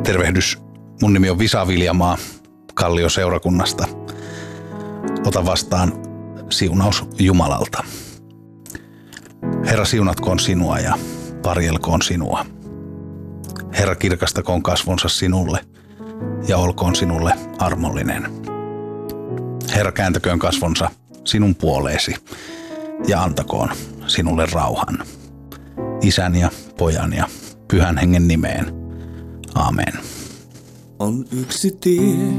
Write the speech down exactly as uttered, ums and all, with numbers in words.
Tervehdys, mun nimi on Visa Viljamaa Kallio-seurakunnasta. Ota vastaan siunaus Jumalalta. Herra, siunatkoon sinua ja varjelkoon sinua. Herra, kirkastakoon kasvonsa sinulle ja olkoon sinulle armollinen. Herra, kääntäköön kasvonsa sinun puoleesi ja antakoon sinulle rauhan. Isän ja pojan ja pyhän hengen nimeen. Aamen. On yksi tie,